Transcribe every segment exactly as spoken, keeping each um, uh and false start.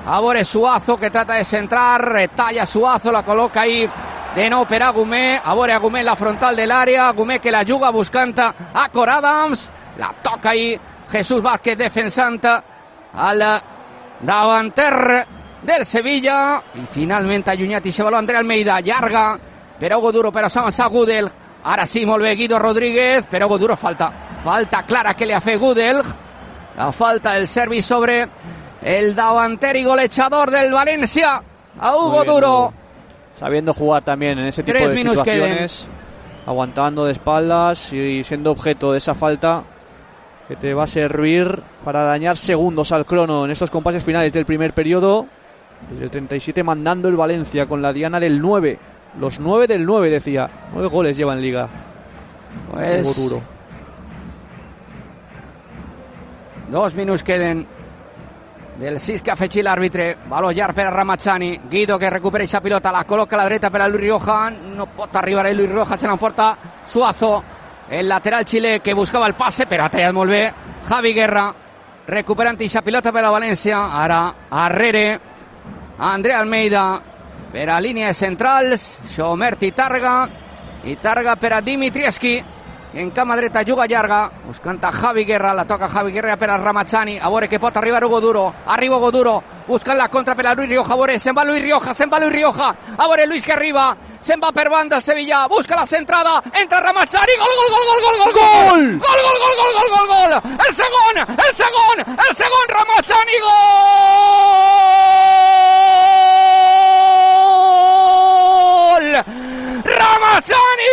Ahora es Suazo que trata de centrar, retalla Suazo, la coloca ahí de nou per Agumé. Ahora Agumé en la frontal del área, Agumé que la juga buscant a Cor Adams, la toca ahí Jesús Vázquez defensant al davanter del Sevilla, i finalment allunyat i se baló André Almeida, llarga per Hugo Duro, però s'avança Gudel. Ara sí, molt bé Guido Rodríguez, però Hugo Duro falta, falta clara que le ha fet Gudel, la falta del servi sobre el davanter y golechador del Valencia, a Hugo bien, Duro. Hugo. Sabiendo jugar también en ese tipo Tres de situaciones, queden. Aguantando de espaldas y siendo objeto de esa falta que te va a servir para dañar segundos al crono en estos compases finales del primer periodo. Desde el treinta y siete mandando el Valencia con la diana del nueve. Los nueve del nueve, decía. nueve goles lleva en Liga. Pues... Hugo Duro. Dos minuts queden del sis que ha fet l'àrbitre. Baló llarg per a Ramazzani. Guido que recupera aquesta pilota, la col·loca a la dreta per a Luis Rioja. No pot arribar a Luis Rioja, se l'emporta Suazo. El lateral xilè que buscava el passe, però ha tallat molt bé Javi Guerra. Recuperant aquesta pilota per a València. Ara, arrere, André Almeida per a línia de centrals. Xomert i Targa. I Targa per a Dimitrievski, que en cama dreta juga llarga, buscant a Javi Guerra, la toca Javi Guerra per a Ramazzani, a veure que pot arribar Hugo Duro, arriba Hugo Duro, buscant la contra per a Luis Rioja, a veure, se'n va Luis Rioja, se'n va Luis Rioja, a veure Luis que arriba, se'n va per banda el Sevilla, busca la centrada, entra Ramazzani, gol, gol, gol, gol, gol, gol, gol, gol, gol, gol, gol, gol, gol, gol, gol, el segon, el segon, el segon, Ramazzani, gol, Ramazzani,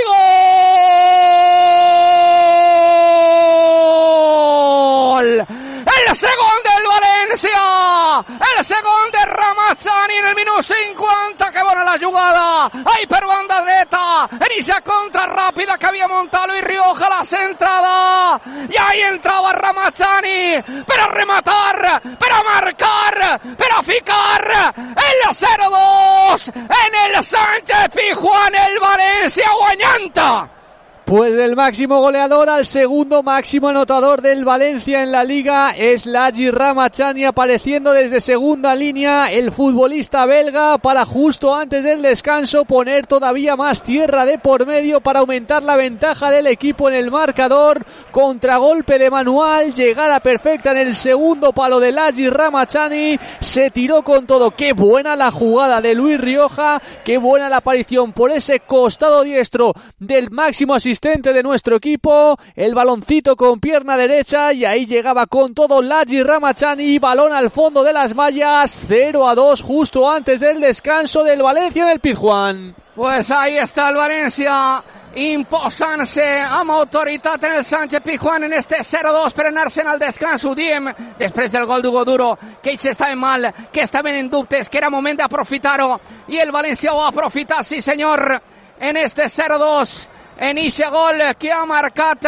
gol, el segon del València, el segon de Ramazzani en el minut cinquanta, que bona la jugada, ahí per banda dreta, en esa contra ràpida que havia muntat Luis Rioja, la centrada, i ahí entrava Ramazzani per a rematar, per a marcar, per a ficar el cero dos en el Sánchez Pizjuán, el València guanyant. Pues del máximo goleador al segundo máximo anotador del Valencia en la Liga es Larry Ramazzani, apareciendo desde segunda línea el futbolista belga para justo antes del descanso poner todavía más tierra de por medio para aumentar la ventaja del equipo en el marcador. Contragolpe de Manual, llegada perfecta en el segundo palo de Larry Ramazzani, se tiró con todo. Qué buena la jugada de Luis Rioja, qué buena la aparición por ese costado diestro del máximo asistente de nuestro equipo, el baloncito con pierna derecha y ahí llegaba con todo Larry Ramazzani, balón al fondo de las mallas, cero a dos justo antes del descanso del Valencia en el Pizjuán. Pues ahí está el Valencia imposant-se amb autoritat en el Sánchez Pizjuán en este cero dos per anar-se'n al descans, ho diem després del gol d'Hugo Duro, que ells estaven mal, que estaven en dubtes, que era moment d'aprofitar-ho, i el València ho ha aprofitat, sí senyor, en este cero dos, en ixe gol que ha marcat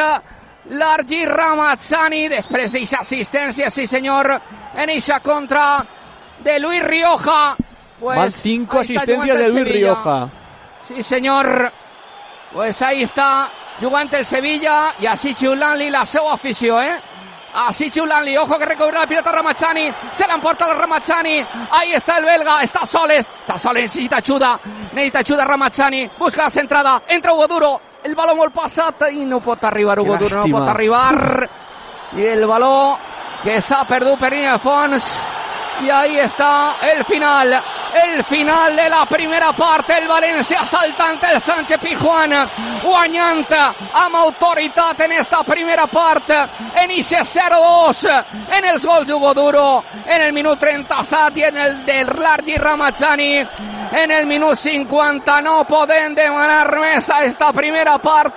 Larry Ramazzani després d'aquesta assistència, sí senyor, en ixa contra de Luis Rioja. Pues van cinco asistencias de Luis Rioja. Sí senyor, pues ahí está jugant el Sevilla i així xiulant-li la seva afició, eh? Así xiulant-li, ojo que recobra la pilota Ramazzani, se l'emporta la Ramazzani, ahí está el belga, está soles, está soles, necesita ayuda, necesita ayuda Ramazzani, busca la centrada, entra Hugo Duro, el baló molt passat i no pot arribar Hugo Duro, no pot arribar, i el baló que s'ha perdut per línia de fons, i ahí está el final, el final de la primera parte, el València saltant el Sánchez Pizjuán, guanyant amb autoritat en esta primera part, en ese cero dos, en els gols d'Hugo Duro, en el minut trenta-set i en el del Larry Ramazzani, en el minut cinquanta. No podem demanar més a esta primera part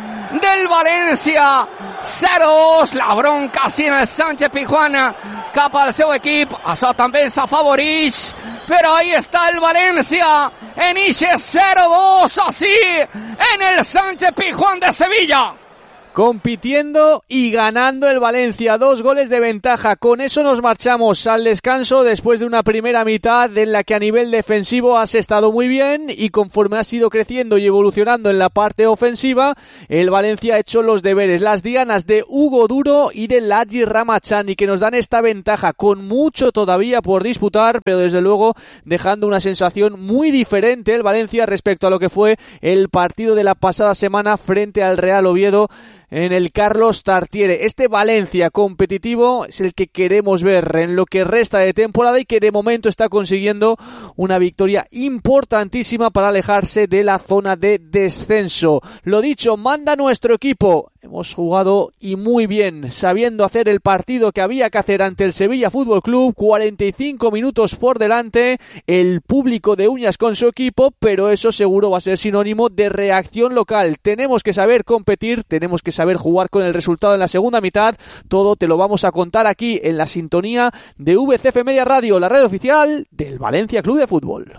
del València, cero dos, la bronca sí en el Sánchez Pizjuán cap al seu equip, això també ens afavoreix, però ahí está el València en ese cero dos, así en el Sánchez Pizjuán de Sevilla. compitiendo y ganando el Valencia, dos goles de ventaja. Con eso nos marchamos al descanso después de una primera mitad en la que a nivel defensivo has estado muy bien, y conforme has ido creciendo y evolucionando en la parte ofensiva, el Valencia ha hecho los deberes. Las dianas de Hugo Duro y de Ladji Ramachani, que nos dan esta ventaja con mucho todavía por disputar, pero desde luego dejando una sensación muy diferente el Valencia respecto a lo que fue el partido de la pasada semana frente al Real Oviedo en el Carlos Tartiere. Este Valencia competitivo es el que queremos ver en lo que resta de temporada, y que de momento está consiguiendo una victoria importantísima para alejarse de la zona de descenso. Lo dicho, manda nuestro equipo. Hemos jugado y muy bien, sabiendo hacer el partido que había que hacer ante el Sevilla Fútbol Club. cuarenta y cinco minutos por delante, el público de uñas con su equipo, pero eso seguro va a ser sinónimo de reacción local. Tenemos que saber competir, tenemos que saber jugar con el resultado en la segunda mitad. Todo te lo vamos a contar aquí en la sintonía de V C F Media Radio, la red oficial del Valencia Club de Fútbol.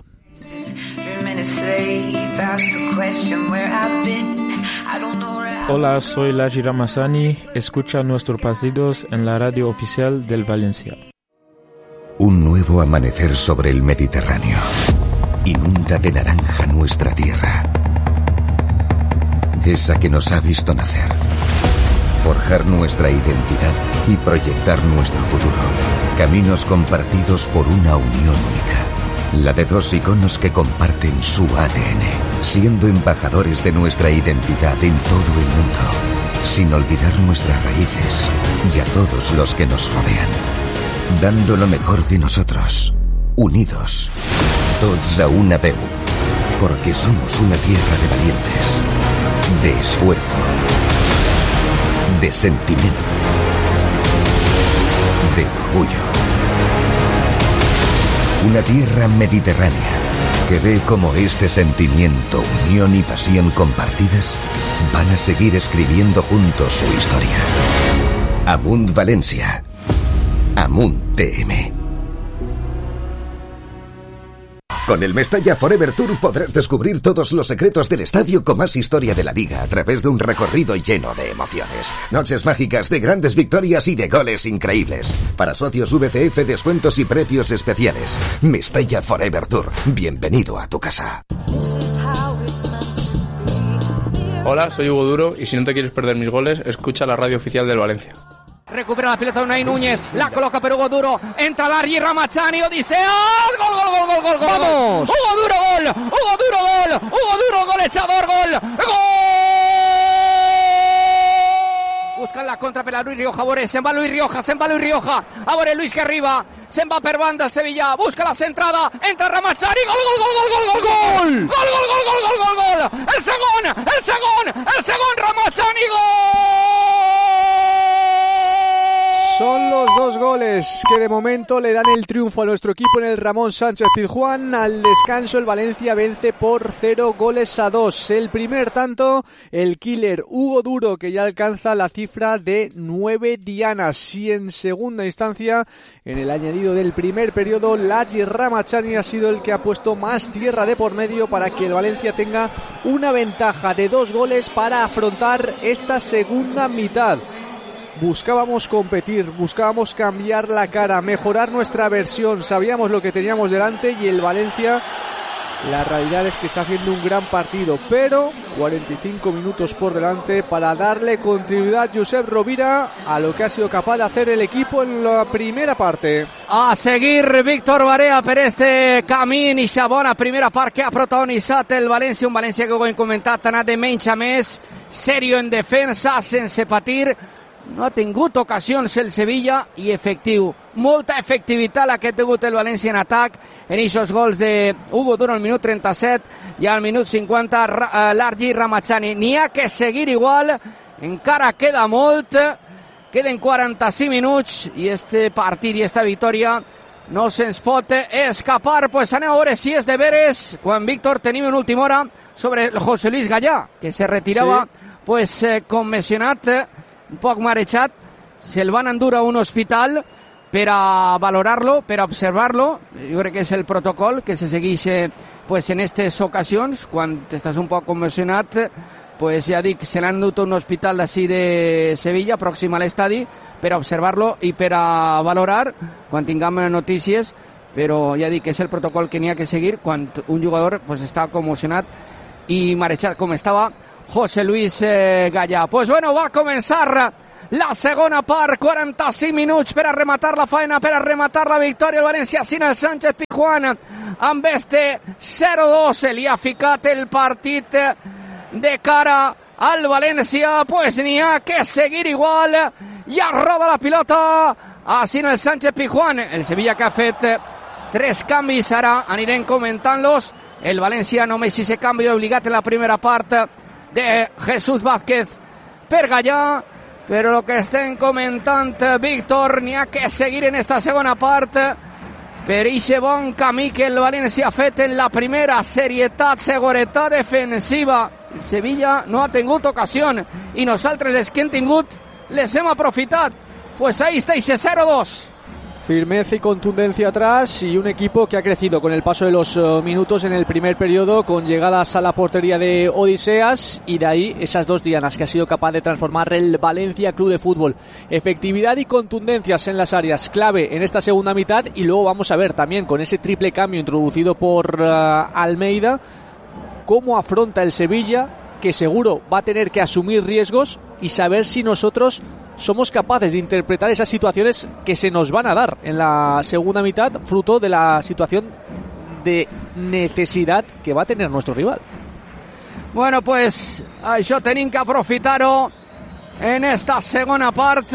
Hola, soy Ladji Ramachani. Escucha nuestros partidos en la radio oficial del Valencia. Un nuevo amanecer sobre el Mediterráneo inunda de naranja nuestra tierra, esa que nos ha visto nacer, forjar nuestra identidad y proyectar nuestro futuro. Caminos compartidos por una unión única, la de dos iconos que comparten su A D N, siendo embajadores de nuestra identidad en todo el mundo, sin olvidar nuestras raíces y a todos los que nos rodean, dando lo mejor de nosotros, unidos, tots a una veu, porque somos una tierra de valientes, de esfuerzo, de sentimiento, de orgullo. Una tierra mediterránea que ve cómo este sentimiento, unión y pasión compartidas van a seguir escribiendo juntos su historia. Amunt Valencia. Amunt T M. Con el Mestalla Forever Tour podrás descubrir todos los secretos del estadio con más historia de la liga a través de un recorrido lleno de emociones. Noches mágicas de grandes victorias y de goles increíbles. Para socios V C F, descuentos y precios especiales. Mestalla Forever Tour. Bienvenido a tu casa. Hola, soy Hugo Duro, y si no te quieres perder mis goles, escucha la radio oficial del Valencia. Recupera la pelota Unai Núñez, la coloca per Hugo Duro, entra Ladji Ramachani, Odisea, gol, gol, gol, gol, gol, gol. ¡Vamos! Hugo Duro, gol, Hugo Duro, gol, Hugo Duro, gol echador, gol, gol. Buscan la contra per la Luis Rioja, Boré, se'n va Luis Rioja, se'n va Luis Rioja, a Boré Luis que arriba, se'n va per banda el Sevilla, busca la centrada, entra Ramachani, gol, gol, gol, gol, gol, gol, gol, gol, gol, gol, gol, gol, gol, gol, el segon, el segon, el segon, Ramachani, gol. Son los dos goles que de momento le dan el triunfo a nuestro equipo en el Ramón Sánchez Pizjuán. Al descanso el Valencia vence por cero goles a dos. El primer tanto, el killer Hugo Duro, que ya alcanza la cifra de nueve dianas. Y en segunda instancia, en el añadido del primer periodo, Ladji Ramachani ha sido el que ha puesto más tierra de por medio para que el Valencia tenga una ventaja de dos goles para afrontar esta segunda mitad. Buscábamos competir, buscábamos cambiar la cara, mejorar nuestra versión, sabíamos lo que teníamos delante, y el Valencia, la realidad es que está haciendo un gran partido, pero cuarenta y cinco minutos por delante para darle continuidad Josep Rovira a lo que ha sido capaz de hacer el equipo en la primera parte. A seguir Víctor Barea per este camí i bona primera part que ha protagonitzat el València, un València que ho hem comentat, ha anat de menys a més, serio en defensa, sense patir. No ha tingut ocasions el Sevilla i efectiu. Molta efectivitat la que ha tingut el València en atac en aquests gols de Hugo Duro al minut trenta-set i al minut cinquanta Ladji Ramachani. N'hi ha que seguir igual, encara queda molt, queden quaranta-cinc minuts i este partit i esta victòria no se'ns pot escapar. Pues anem a veure si és de veres quan, Víctor, tenim una última hora sobre el José Luis Gallà, que se retirava sí. pues eh, conmocionat, eh, un poc marejat, se'l van endur a un hospital per a valorar-lo, per a observar-lo. Jo crec que és el protocol que se segueix eh, pues en aquestes ocasions, quan estàs un poc conmocionat, pues ja dic, se l'han dut a un hospital d'ací de Sevilla, pròxim a l'estadi, per a observar-lo i per a valorar quan tinguem notícies, però ja dic, és el protocol que n'hi ha que seguir quan un jugador pues, està commocionat i marejat com estava José Luis eh, Gallà. Pues bueno, va començar la segona part, quaranta-cinc minuts per a rematar la feina, per a rematar la victòria el València sin el Sánchez Pizjuán amb este zero dos. Se li ha ficat el partit de cara al València, pues n'hi ha que seguir igual. Ja roda la pilota així en el Sánchez Pizjuán. El Sevilla que ha fet tres canvis, ara anirem comentant-los. El València només sis canvi obligat en la primera part de Jesús Vázquez per Gallà, però el que estem comentant, Víctor, n'hi ha que seguir en esta segona part per ixe bon camí que el València ha fet en la primera. Serietat, seguretat defensiva. El Sevilla no ha tingut ocasió i nosaltres les que hem tingut les hem aprofitat. Pues ahí está ese cero dos. Firmeza y contundencia atrás y un equipo que ha crecido con el paso de los uh, minutos en el primer periodo, con llegadas a la portería de Odiseas, y de ahí esas dos dianas que ha sido capaz de transformar el Valencia Club de Fútbol. Efectividad y contundencias en las áreas clave en esta segunda mitad, y luego vamos a ver también con ese triple cambio introducido por uh, Almeida cómo afronta el Sevilla, que seguro va a tener que asumir riesgos, y saber si nosotros somos capaces de interpretar esas situaciones que se nos van a dar en la segunda mitad, fruto de la situación de necesidad que va a tener nuestro rival. Bueno, pues això tenim que aprofitar-ho en esta segona part,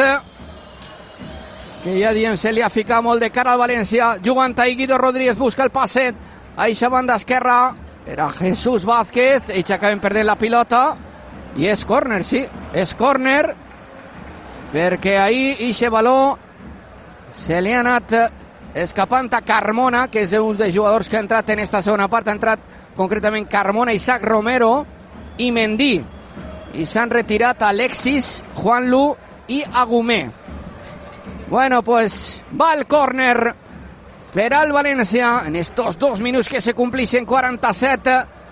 que ja diem se li ha ficat molt de cara al València. Jugant ahí Guido Rodríguez, busca el passe a eixa banda esquerra, era Jesús Vázquez, ells acaben perdent la pilota i és córner, sí, és córner, perquè ahir ixe baló se li ha anat escapant a Carmona, que és un dels jugadors que ha entrat en esta segona part. Ha entrat concretament Carmona, Isaac Romero i Mendy, i s'han retirat Alexis, Juanlu i Agumé. Bueno, pues va el córner per al València en estos dos minuts que se complixen quaranta-set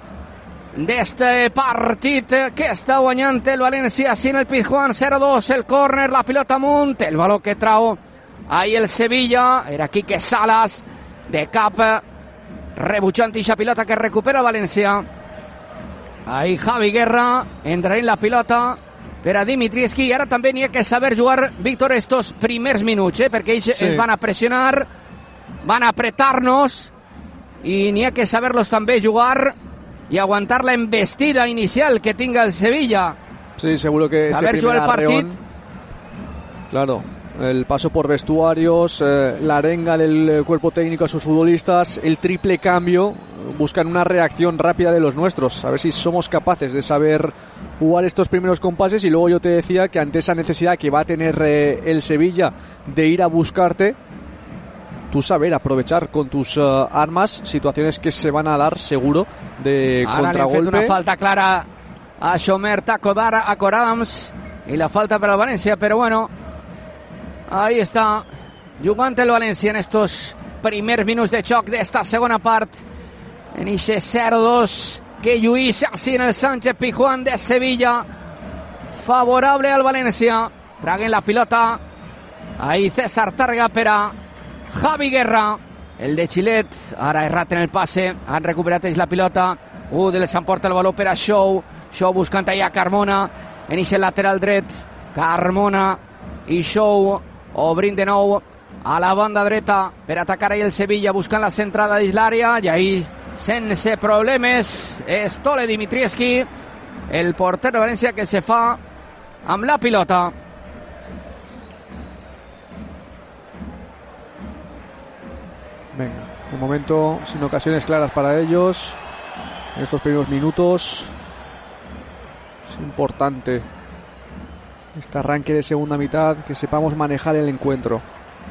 d'este partit que està guanyant el València sin el Pizjuán. Zero dos, el córner, la pilota amunt, el baló que trau ahí el Sevilla, era Quique Salas de cap, rebutjant ixa pilota que recupera València. Ahí Javi Guerra entra en la pilota per a Dimitrievski, i ara també n'hi ha que saber jugar, Víctor, estos primers minuts, eh? perquè ells sí. es van a pressionar, van a apretar-nos, i n'hi ha que saber-los també jugar y aguantar la embestida inicial que tenga el Sevilla. Sí, seguro que ese primer el arreón, claro, el paso por vestuarios, eh, la arenga del cuerpo técnico a sus futbolistas, el triple cambio, buscan una reacción rápida de los nuestros, a ver si somos capaces de saber jugar estos primeros compases. Y luego yo te decía que ante esa necesidad que va a tener eh, el Sevilla de ir a buscarte, tú saber aprovechar con tus uh, armas situaciones que se van a dar seguro de Ara contragolpe. Ara una falta clara a Shomer Takodar, a Corams, y la falta para el Valencia, pero bueno, ahí está jugant el Valencia en estos primers minuts de xoc d'esta segona part, en ixe zero dos que lluís així en el Sánchez Pizjuán de Sevilla, favorable al Valencia. Traguen la pilota ahí César Targa per a Javi Guerra, el de Xilet, ara errat en el passe, han recuperat ells la pilota, Udel s'emporta el baló per a Show, Show buscant allà Carmona, en ixe lateral dret, Carmona i Show, obrint de nou a la banda dreta per atacar ahí el Sevilla, buscant la centrada dins l'àrea, i ahí sense problemes és Tole Dimitrievski, el porter de València, que se fa amb la pilota. Venga, de momento sin ocasiones claras para ellos en estos primeros minutos. Es importante este arranque de segunda mitad, que sepamos manejar el encuentro.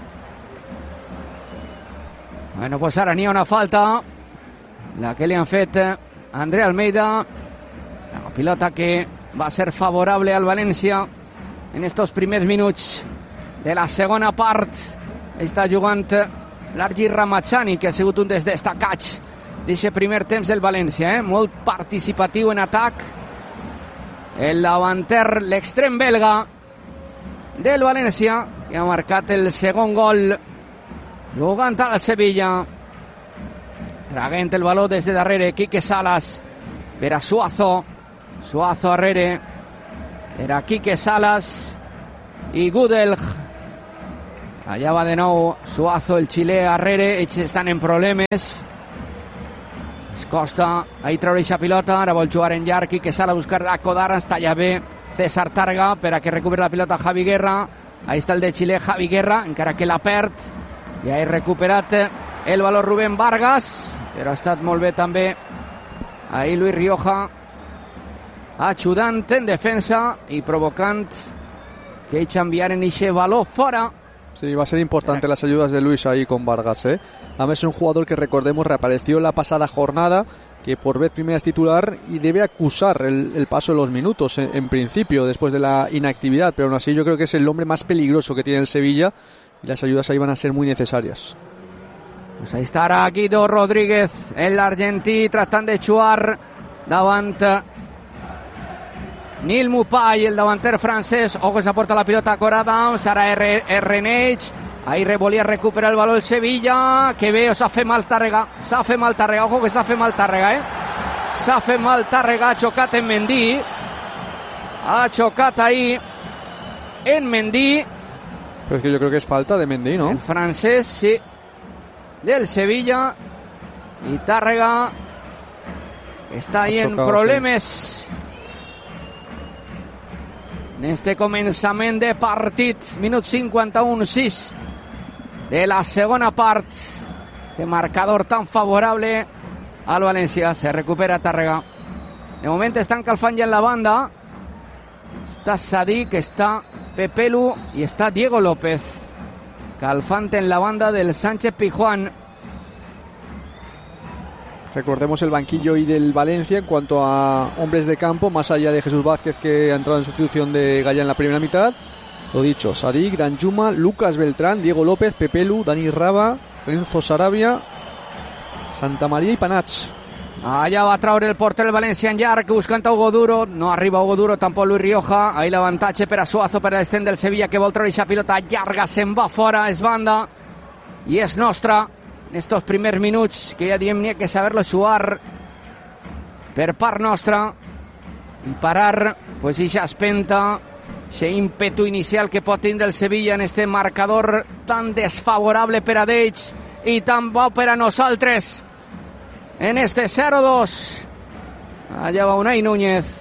Bueno, pues ara n'hi ha una falta, la que li han fet André Almeida, la pilota que va ser favorable al València en estos primers minuts de la segona part. Està jugant l'Argi Ramachani, que ha sigut un dels destacats d'aquest primer temps del València, eh? molt participatiu en atac, el davanter, l'extrem belga del València, que ha marcat el segon gol jugant al Sevilla. Traguent el baló des de darrere, Quique Salas per a Suazo, Suazo arrere per a Quique Salas i Gudelj. Allà va de nou Suazo, el xilè arrere, ells estan en problemes. Es costa ahí treure aquesta pilota, ara vol jugar en llarg, Quique Salas a buscar a Codar, es talla bé César Targa per a que recuperi la pilota Javi Guerra. Ahí està el de Xile, Javi Guerra, encara que la perd. Ja he recuperat el valor Rubén Vargas, però ha estat molt bé també ahí Luis Rioja, ajudant en defensa i provocant que ells enviaren aquest valor fora. Sí, va a ser importante las ayudas de Luis ahí con Vargas, ¿eh? Además es un jugador que, recordemos, reapareció la pasada jornada, que por vez primera es titular y debe acusar el, el paso de los minutos, en, en principio, después de la inactividad, pero aún así yo creo que es el hombre más peligroso que tiene el Sevilla y las ayudas ahí van a ser muy necesarias. Pues ahí estarà Guido Rodríguez, l'argentí, tractant de jugar davant Nil Mupai, el davanter francès. Ojo, s'aporta la pilota a Coradams, ara Reneix, ahí volia recuperar el valor el Sevilla, que bé, s'ha fet mal Tàrrega, s'ha fet mal Tàrrega, ojo que s'ha fet mal Tàrrega, eh? S'ha fet mal Tàrrega, ha xocat en Mendy, ha xocat ahí en Mendy. Pero es que yo creo que es falta de Mendy, ¿no? El francés, sí, del Sevilla, i Tàrrega està ahí en problemes. Sí. En este començament de partit, minut cinquanta-un sis de la segona part, este marcador tan favorable al València. Se recupera Tàrrega. De moment estan calfant ja en la banda. Està Sadik, està Pepelu i està Diego López calfant en la banda del Sánchez Pizjuán. Recordemos el banquillo y del Valencia en cuanto a hombres de campo, más allá de Jesús Vázquez, que ha entrado en sustitución de Gaya en la primera mitad. Lo dicho, Sadik, Danjuma, Lucas Beltrán, Diego López, Pepelu, Dani Raba, Renzo Sarabia, Santa María i Panach. Allà va traure el porter del València en llarg, buscant a Hugo Duro. No arriba Hugo Duro, tampoc Luis Rioja. Ahí l'avantatge per a Suazo, per a l'extrem del Sevilla, que vol treure aquesta pilota llarga, se'n va fora, és banda i és nostra. En estos primers minuts, que ja diem, n'hi ha que saber-lo jugar per part nostra i parar pues ixa espenta, ixe ímpetu inicial que pot tindre el Sevilla en este marcador tan desfavorable per a d'ells i tan bo per a nosaltres en este zero dos. Allà va Unai Núñez,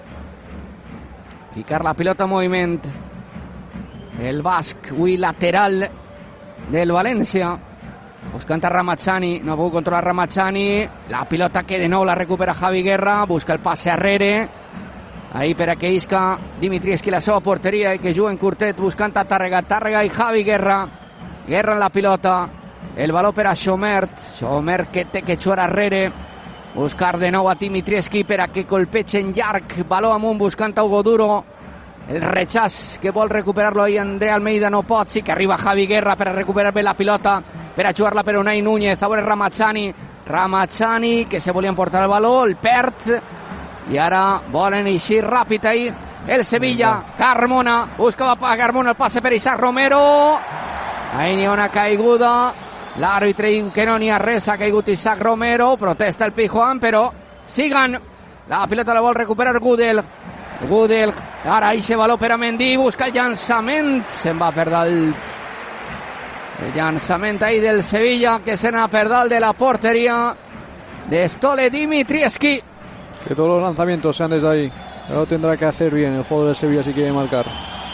ficar la pilota en moviment, el basc, avui lateral del València, buscant a Ramazzani, no ha pogut controlar Ramazzani, la pilota que de nou la recupera Javi Guerra, busca el passe arrere, ahí per a que isca Dimitrievski la seva porteria i que juguen curtet buscant a Tàrrega, Tàrrega i Javi Guerra, Guerra en la pilota, el valor per a Xomert, Xomert que té que jugar arrere, buscar de nou a Dimitrievski per a que colpeig en llarg, valor amunt buscant a Hugo Duro, el rechaç que vol recuperar-lo ahí André Almeida, no pot, sí que arriba Javi Guerra per a recuperar bé la pilota, per a jugar-la per Unai Núñez, a veure Ramazzani, Ramazzani que se volia emportar el valor, el perd, i ara volen eixir ràpid ahí el Sevilla. Carmona, buscava a Carmona el passe per Isaac Romero, ahí n'hi ha una caiguda, l'àrbitre diu que no n'hi ha res, ha caigut Isaac Romero, protesta el Pizjuán, però siguen, la pilota la vol recuperar Gudel, Gudel, ara eixe valor per a Mendy, busca el llançament, se'n va per dalt el llançament ahí del Sevilla, que se n'ha per dalt de la porteria de Stole Dimitrievski. Que todos los lanzamientos sean desde ahí, ya lo tendrá que hacer bien el juego del Sevilla si quiere marcar.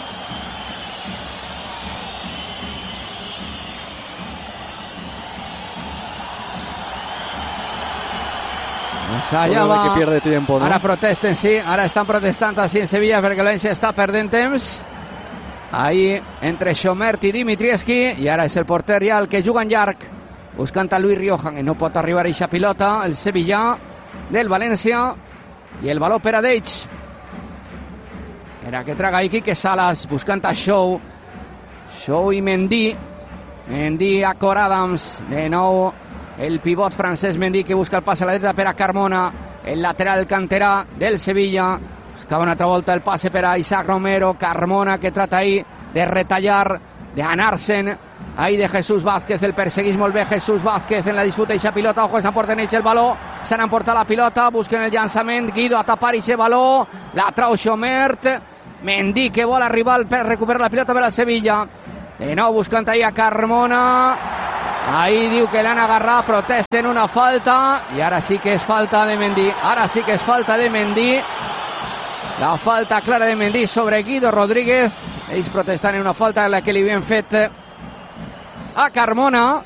Pues allà va, que pierde tiempo, ¿no? Ara protesten, sí, ara estan protestant així en Sevilla perquè l'València està perdent temps. Ahí entre Xomert i Dimitrievski, i ara és el porter ja el que juga en llarg, buscant a Luis Rioja, que no pot arribar a eixa pilota, el Sevilla del València, i el valor per a d'ells. Era que traga aquí que Salas, buscant a Show, Show i Mendy, Mendy a Cor Adams, de nou el pivot francès Mendy que busca el pas a la dreta per a Carmona, el lateral canterà del Sevilla, Buscava una altra volta el passe per a Isaac Romero. Carmona que trata ahí de retallar, de anar-se'n. Ahí de Jesús Vázquez, el perseguís molt bé Jesús Vázquez en la disputa i sa pilota, ojo, s'emporten ells el baló, se n'han portat la pilota, busquen el llançament, Guido a tapar i se baló, la trau Xomert, Mendy que vol arribar per recuperar la pilota per al Sevilla, de nou buscant ahí a Carmona, ahí diu que l'han agarrat, protesten una falta, i ara sí que és falta de Mendy, ara sí que és falta de Mendy, la falta clara de Mendy sobre Guido Rodríguez, ells protestant en una falta la que li havien fet a Carmona,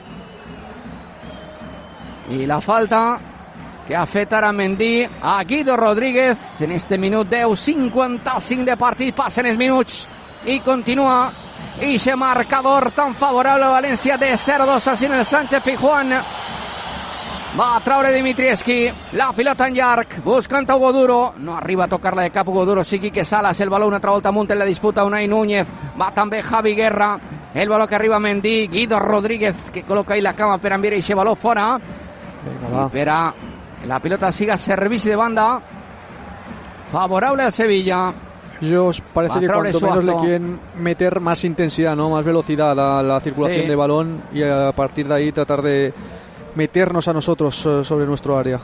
i la falta que ha fet ara Mendy a Guido Rodríguez en este minut deu cinquanta-cinc de partit. Passen els minuts i continua ixe marcador tan favorable a València de zero dos a el Sánchez Pizjuán. Va a traure Dimitrievski, la pilota en llarg, buscant a Hugo Duro, no arriba a tocar-la de cap Hugo Duro, sí Quique Salas, el baló una altra volta amunt en la disputa, Unai Núñez, va també Javi Guerra, el baló que arriba a Mendy, Guido Rodríguez que col·loca ahí la cama per enviar aquest baló fora, i per a la pilota siga servici de banda, favorable al Sevilla. Ellos parece que cuanto menos le quieren meter más intensidad, ¿no? Más velocidad a la circulación sí. de balón, y a partir de ahí tratar de meternos a nosotros uh, sobre nuestro área.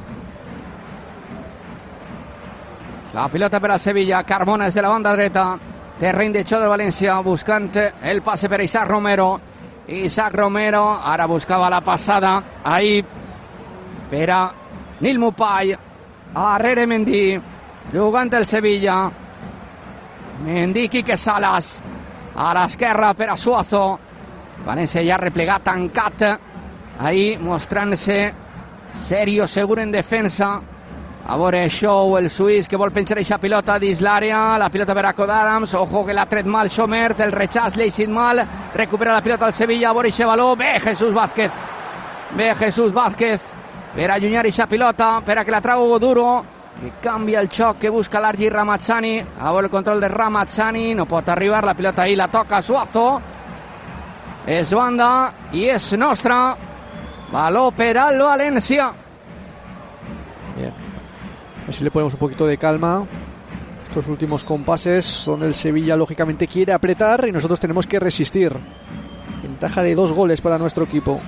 La pilota per al Sevilla, Carmona des de la banda dreta, terreny de xoc del València, buscant el passe per Isaac Romero. Isaac Romero ara buscava la passada ahí per a Nil Mupai, arrere Mendy, jugant el Sevilla, Mendy, Quique Salas a l'esquerra per a Suazo, València ja replegat, tancat ahí, mostrant-se serio, segur en defensa. A veure Shaw, el suís, que vol penjar aquesta pilota dins l'àrea, la pilota per a Cod Adams, ojo que l'ha tret mal Xomert, el rechaç l'ha eixit mal, recupera la pilota al Sevilla, a veure aquest baló, bé Jesús Vázquez, bé Jesús Vázquez, per allunyar aquesta pilota, per a que la trau Hugo Duro, que canvia el xoc, que busca l'Argi Ramazzani, a veure el control de Ramazzani, no pot arribar, la pilota ahí la toca Suazo, és banda i és nostra, baló per al València. Bien. Así le ponemos un poquito de calma estos últimos compases donde el Sevilla lógicamente quiere apretar y nosotros tenemos que resistir. Ventaja de dos goles para nuestro equipo.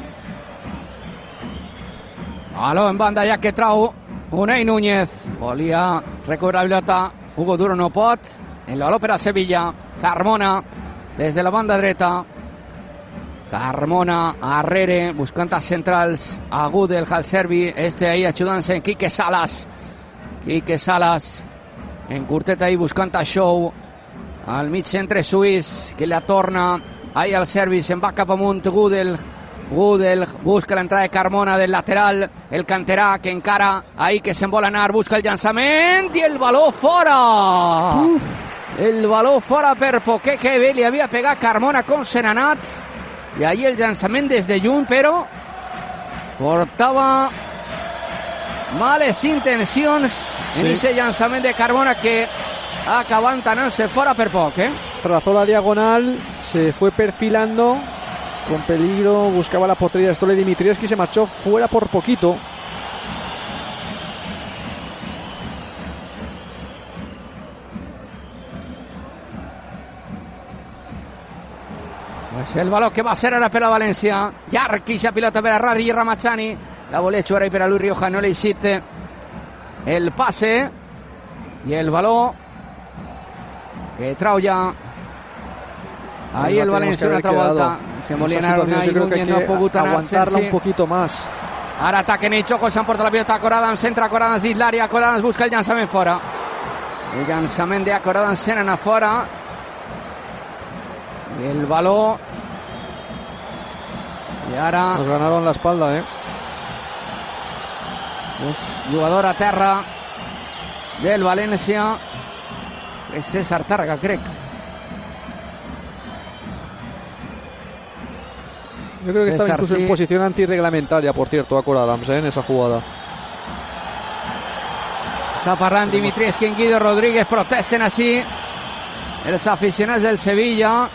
Baló en banda ja que trau Unai Núñez, volia recobrar la pilota, Hugo Duro no pot, el baló per a Sevilla, Carmona des de la banda dreta, Carmona arrere, buscant a centrals, a Gudel, al servi, este ahí ajudant-se en Quique Salas, Quique Salas, en curtet ahí buscant a Shaw, al mig centre suís, que la torna ahí al servi, se'n va cap amunt Gudel, Gudel busca l'entrada de Carmona del lateral, el canterà que encara ahí que se'n vol anar, busca el llançament i el baló fora, uh. el baló fora per poquet, que bé li havia pegat Carmona com se n'ha anat. I ahí el llançament des de lluny, però portava males intencions sí. en ese llançament de Carmona que acabant anant-se fora per poc, eh? Trazó la diagonal, se fue perfilando con peligro, buscaba la portería de Stole Dimitrievski y se marchó fuera por poquito. Pues el baló que va a ser ara per a València, llarg ixa pilota per a Rari Ramazzani, la volia jugar ahí per a Luis Rioja, no l'ha eixit el passe i el baló que trau ja ahí el València una altra volta, se volia anar Unai Núñez, no ha pogut anar, aguantarla un poquito más. Ara ataquen ells, ojo, s'emporta la pilota a Coradams, centra Coradams dins l'àrea, Coradams busca el llançament fora, el llançament de Coradams se n'anà fora. Y el balón y ahora nos ganaron la espalda, eh es jugador a terra del València, es César Tàrrega, crec. Yo creo que César, estaba incluso sí. en posición antirreglamentaria, por cierto, a Cor Adams, ¿eh? en esa jugada. Està parlant Dimitrievski en Guido Rodríguez, protesten així els aficionats del Sevilla.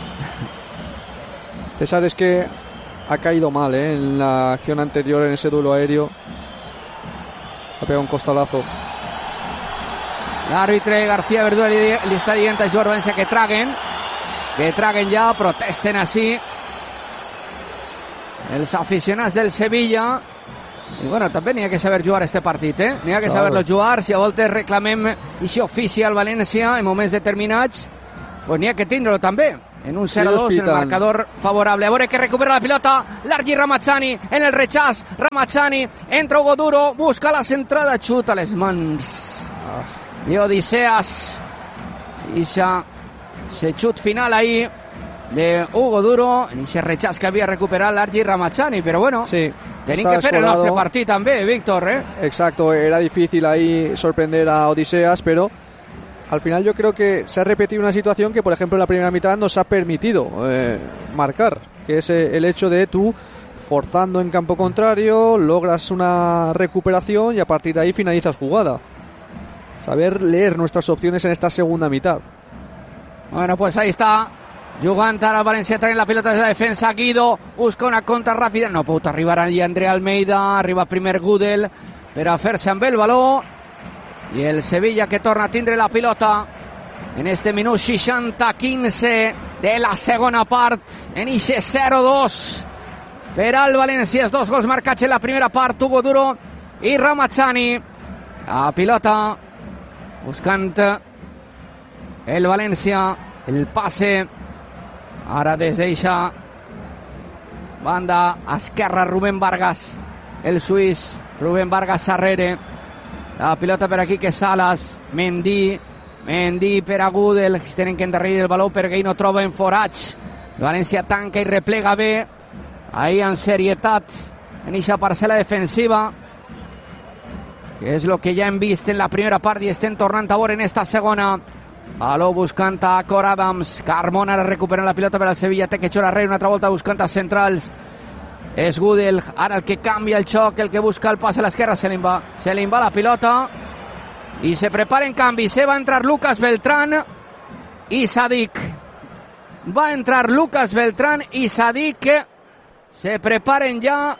César es que ha caído mal ¿eh? en la acción anterior, en ese duelo aéreo. Ha pegado un costalazo. L'àrbitre García Verdú li, li està dient a Joan València que traguen, que traguen ja, protesten així els aficionats del Sevilla. I bueno, també n'hi ha que saber jugar este partit, eh? N'hi ha que claro. saber-lo jugar. Si a voltes reclamem i si oficia al València en moments determinats, pues n'hi ha que tindre-lo també. En un cero dos, en el marcador favorable. A veure que recupera la pilota Largi Ramazzani en el rechaç. Ramazzani, entra Hugo Duro, busca la centrada, xuta les mans. I Odiseas. I se xut final ahí de Hugo Duro. I se rechaç que havia recuperat Largi Ramazzani. Però bueno, sí, tenim que fer el nostre partit també, Víctor, eh? Exacto, era difícil ahí sorprender a Odiseas, pero al final yo creo que se ha repetido una situación que, por ejemplo, en la primera mitad nos ha permitido eh, marcar, que es eh, el hecho de tú, forzando en campo contrario, logras una recuperación y a partir de ahí finalizas jugada. Saber leer nuestras opciones en esta segunda mitad. Bueno, pues ahí está, jugant ara el València, traient la pilota de la defensa. Guido busca una contra ràpida, no pot arribar allí Andrea Almeida, arriba primer Gudel per a fer-se amb el baló. I el Sevilla que torna a tindre la pilota en este minut seixanta quinze de la segona part, en ixe zero dos per al València. Els dos gols marcats en la primera part, Hugo Duro i Ramazzani. La pilota buscant el València, el passe ara des d'eixa banda esquerra, Rubén Vargas, el suís Rubén Vargas darrere. La pilota per aquí que Salas, Mendy, Mendy per a Gudel, tenen que endarrerir el baló perquè ell no troba en forats. València tanca i replega bé, ahí en serietat, en eixa parcel·la defensiva, que és el que ja hem vist en la primera part i estem tornant a veure en esta segona. Baló buscant a Cor Adams, Carmona ara recuperant la pilota per al Sevilla, té que xor arrere una altra volta buscant a centrals. És Gudel, ara el que canvia el xoc, el que busca el pas a l'esquerra, se li va, se li va la pilota i se prepara en canvi, se va entrar Lucas Beltrán i Sadik. Va entrar Lucas Beltrán i Sadik, se preparen ja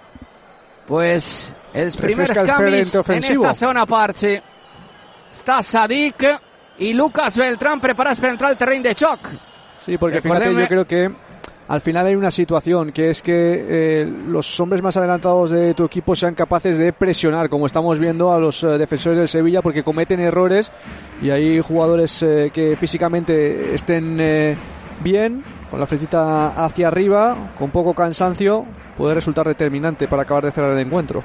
pues els primers canvis en esta segona part. Sí. Està Sadik y Lucas Beltrán preparados para entrar al terreno de choc. Sí, porque fíjate, yo creo que al final hay una situación que es que eh, los hombres más adelantados de tu equipo sean capaces de presionar, como estamos viendo a los eh, defensores del Sevilla, porque cometen errores y hay jugadores eh, que físicamente estén eh, bien, con la fletita hacia arriba, con poco cansancio, puede resultar determinante para acabar de cerrar el encuentro.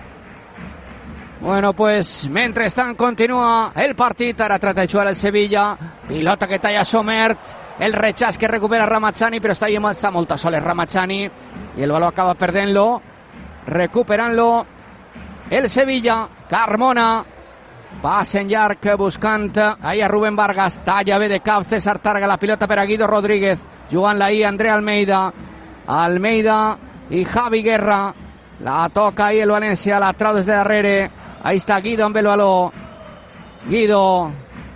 Bueno, pues mentrestant continua el partit. Ara trata de jugar el Sevilla, pilota que talla Somert, el rechaç que recupera Ramazzani, però està, està molt a soles Ramazzani i el baló acaba perdent-lo, recuperant-lo el Sevilla. Carmona passa en llarg buscant ahí a Rubén Vargas, talla bé de cap César Targa, la pilota per a Guido Rodríguez, jugant-la ahí Andrea Almeida, Almeida i Javi Guerra, la toca ahí el València, la trau des de darrere. Ahí está Guido amb el baló. Guido.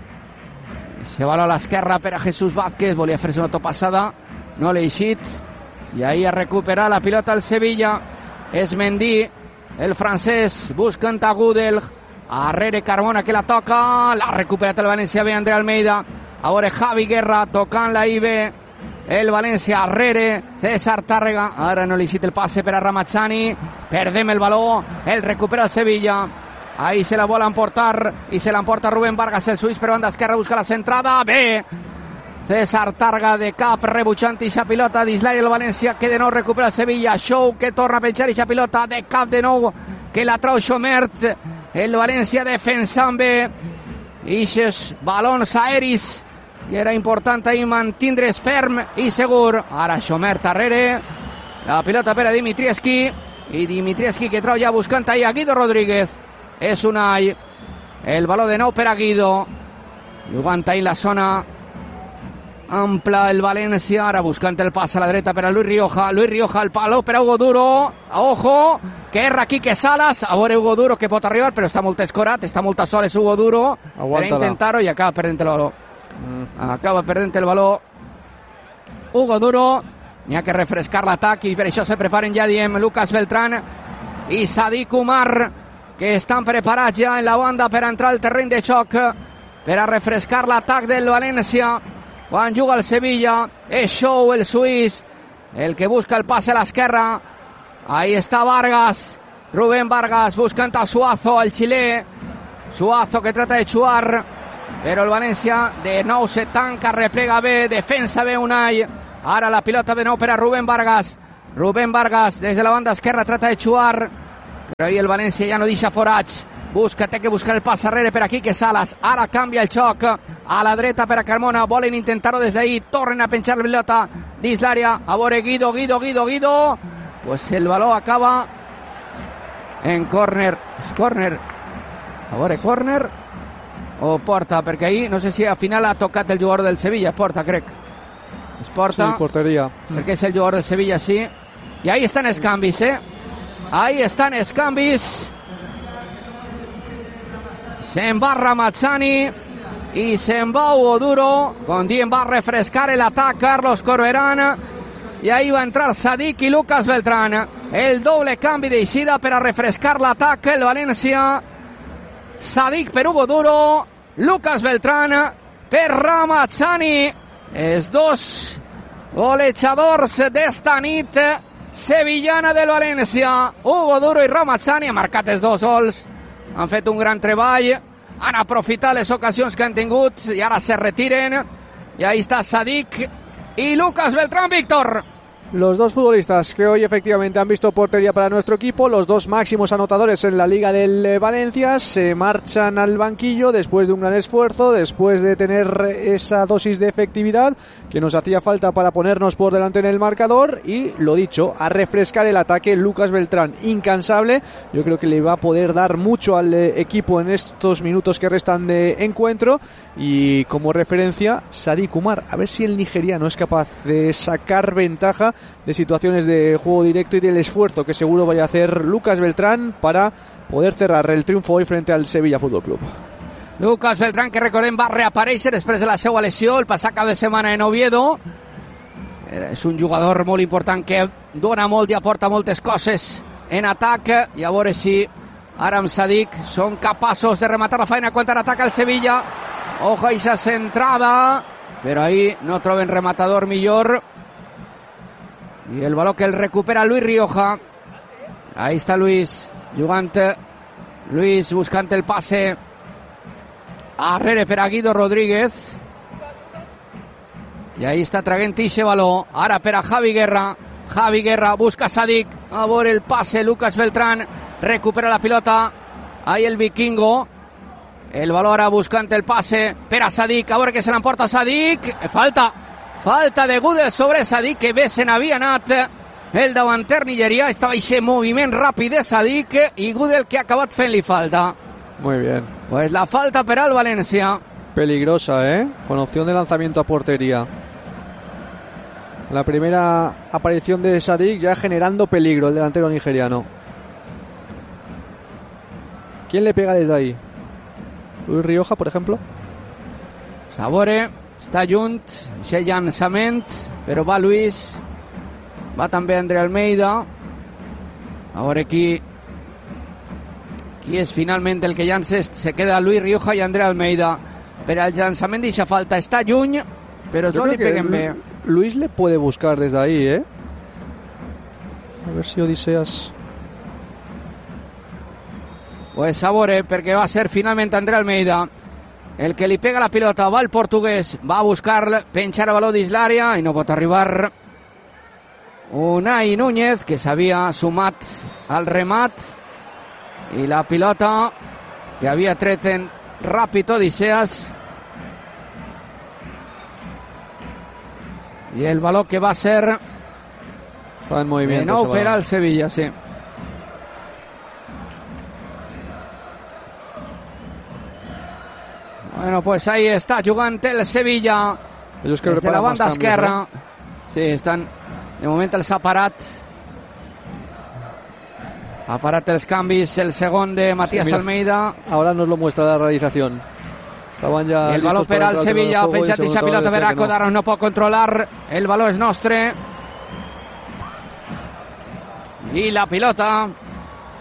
Se baló a l'esquerra per a Jesús Vázquez. Volia fer-se una topassada. No l'ha eixit. I ahí a recuperar la pilota al Sevilla. És Mendy, el francès, buscant a Gudel. Arrere Carmona que la toca. L'ha recuperat el València bé Andrea Almeida. A veure Javi Guerra tocant-la I B. El València arrere, César Tàrrega. Ara no li eixit el passe per a Ramazzani. Perdem el baló. El recupera el Sevilla. Ahí se la vol emportar i se l'emporta Rubén Vargas, el suís per banda esquerra, busca la centrada, bé César Targa de cap, rebutjant ixa pilota d'Islay el València, que de nou recupera el Sevilla. Show que torna a penjar ixa pilota de cap de nou, que la trau Xomert, el València defensant bé ixes balons aeris, que era important ahí mantindre's ferm i segur. Ara Xomert darrere, la pilota per a Dimitrievski, i Dimitrievski que trau ja buscant ahí a Guido Rodríguez. És Unai, el baló de nou per a Guido, jugant ahí la zona ampla el València, ara buscant el pas a la dreta per a Luis Rioja. Luis Rioja, el palo per a Hugo Duro, ojo, que erra Quique Salas, a veure Hugo Duro que pot arribar, però està molt escorat, està molt a soles Hugo Duro, per intentar-ho i acaba perdent el baló. Mm. Acaba perdent el baló Hugo Duro, n'hi ha que refrescar l'atac i per això se preparen, ja diem, Lucas Beltrán i Sadik Umar, que estan preparats ja en la banda per entrar al terreny de xoc. per a refrescar l'atac del València quan juga el Sevilla. És Shaw, el suís, el que busca el pase a l'esquerra. Ahí està Vargas, Rubén Vargas buscant a Suazo, el xilè. Suazo que trata de xuar, però el València de nou se tanca, replega bé, defensa bé Unai. Ara la pilota de nou per a Rubén Vargas. Rubén Vargas des de la banda esquerra trata de xuar, però ahí el València ja no deixa forats. Busca, té que buscar el pas arrere per a Quique Salas. Ara canvia el xoc a la dreta per a Carmona. Volen intentar-ho des d'ahí. Tornen a penjar la pilota dins l'àrea. A veure Guido, Guido, Guido, Guido. Pues el baló acaba en córner. És córner. A veure, córner o porta, perquè ahir no sé si al final ha tocat el jugador del Sevilla. És porta, crec. És porta. Sí, porteria. Perquè és el jugador del Sevilla, sí. I ahí estan els canvis, eh? Ahí estan els canvis. Se'n va Ramazzani i se'n va Hugo Duro. Com diem, va refrescar el atac Carlos Corberán. I ahí va entrar Sadik i Lucas Beltrán. El doble canvi d'eixida per a refrescar l'atac el València. Sadik per Hugo Duro, Lucas Beltrán per Ramazzani. Els dos golejadors d'esta nit sevillana del València. Hugo Duro i Ramazzani han marcat els dos gols. Han fet un gran treball, han aprofitat les ocasions que han tingut i ara se retiren. Y ahí está Sadik y Lucas Beltrán, Víctor. Los dos futbolistas que hoy efectivamente han visto portería para nuestro equipo, los dos máximos anotadores en la Liga del Valencia, se marchan al banquillo después de un gran esfuerzo, después de tener esa dosis de efectividad que nos hacía falta para ponernos por delante en el marcador. Y lo dicho, a refrescar el ataque. Lucas Beltrán, incansable, yo creo que le va a poder dar mucho al equipo en estos minutos que restan de encuentro. Y como referencia, Sadik Umar, a ver si el nigeriano es capaz de sacar ventaja de situaciones de juego directo y del esfuerzo que seguro vaya a hacer Lucas Beltrán para poder cerrar el triunfo hoy frente al Sevilla Fútbol Club. Lucas Beltrán, que recordem va reaparèixer després de la seva lesió el passat cap de setmana en Oviedo. És un jugador molt important que dona molt i aporta moltes coses en atac, i a veure si ara amb Sadik són capaços de rematar la feina quan ataca el Sevilla. Ojo a esa centrada, però ahí no troben rematador millor. Y el balón que el recupera Luis Rioja. Ahí está Luis jugante. Luis buscante el pase arrere per a Guido Rodríguez. Y ahí está traguent ixe balón. Ara per a Javi Guerra. Javi Guerra busca a Sadik. A veure el pase. Lucas Beltrán recupera la pilota. Ahí el vikingo. El balón ara buscante el pase per a Sadik. A veure que se l'emporta Sadik. Falta. Falta de Gudel sobre Sadik, que bé se n'havia anat el davanter nigerià. Estava aquest moviment ràpid de Sadik i Gudel que ha acabat fent-li falta. Muy bien. Pues la falta per al València. Peligrosa, ¿eh? Con opción de lanzamiento a portería. La primera aparición de Sadik ya generando peligro, el delantero nigeriano. ¿Quién le pega desde ahí? Luis Rioja, por ejemplo. Sabore. Està junt, aquest llançament, però va Luis, va també André Almeida. A veure qui, qui és finalment el que llança. Se queda Luis Rioja i André Almeida. Per al llançament deixa falta, està lluny, però no li peguen bé. Luis le puede buscar desde ahí, ¿eh? A ver si Odiseas... Pues a veure, perquè va ser finalment André Almeida el que li pega la pilota. Va el portuguès, va a buscar penjar el baló dins l'àrea i no pot arribar Unai Núñez, que s'havia sumat al remat, i la pilota que havia tret en ràpid Odiseas, i el baló que va ser estava en moviment de nou per al Sevilla, sí. Bueno, pues ahí está jugant el Sevilla. Ellos que desde la banda cambios, esquerra. ¿no? Sí, están. De momento els ha parat. Ha parat els canvis. El segon de Matías sí, Almeida. Ahora nos lo muestra la realización. Estaban ya. El balón per al Sevilla. Penjat i pilota per a Kodarov. No pot controlar. El balón és nostre. I la pilota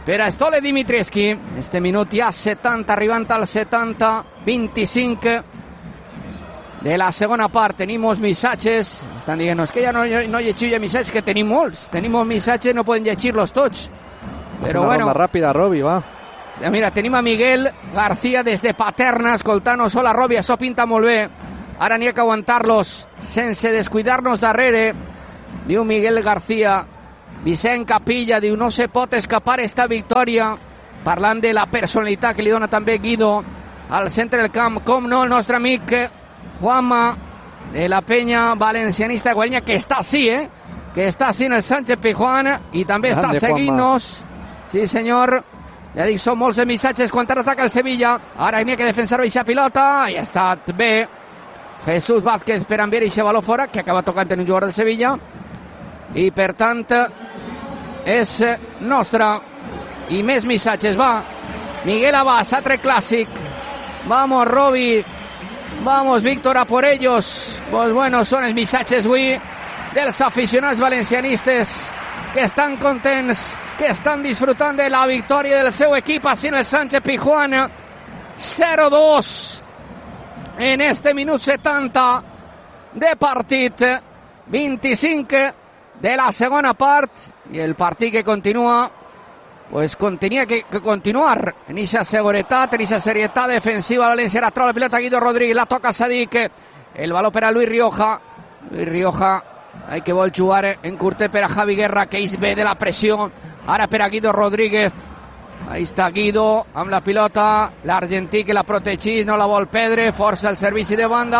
per a Stole Dimitrievski. Este minut ja setanta, arribant al setanta, vint-i-cinc de la segona part. Tenim molts missatges, estan dient, no, és que ja no, no llegiu ja missatges, que tenim molts, tenim molts missatges, no podem llegir-los tots. Però una bueno, ronda ràpida, Robi, va. Mira, tenim a Miguel García des de Paterna escoltant-nos. Hola, Robi, això pinta molt bé. Ara n'hi ha que aguantar-los sense descuidar-nos darrere. Diu Miguel García. Vicent Capilla diu, no se pot escapar esta victòria. Parlant de la personalitat que li dona també Guido al centre del camp. Com no, el nostre amic Juanma de la penya valencianista de Guareña, que està així, eh? Que està així en el Sánchez Pizjuán i també està seguint-nos. Sí, senyor. Ja dic, són molts de missatges quan ataca el Sevilla. Ara n'hi ha que defensar aquesta pilota. I ha estat bé Jesús Vázquez per enviar aquest baló fora, que acaba tocant en un jugador del Sevilla. I per tant és nostre. I més missatges, va. Miguel Abas, altre clàssic. Vamos, Robi. Vamos, Víctor, a por ellos. Pues bueno, són els missatges avui dels aficionats valencianistes que estan contents, que estan disfrutant de la victòria del seu equip així en el Sánchez Pizjuán. zero dos en este minut setanta de partit, vint-i-cinc de la segona part, i el partit que continua, pues tenia que, que continuar en aquesta seguretat, en aquesta serietat defensiva. València ara troba la pilota Guido Rodríguez, la toca Sadik, el baló per a Luis Rioja. Luis Rioja, hay que vol jugar en curtet per a Javi Guerra, que és bé de la pressió. Ara per a Guido Rodríguez. Ahí està Guido amb la pilota, l'argentí que la protegís, no la vol perdre, força el servici de banda.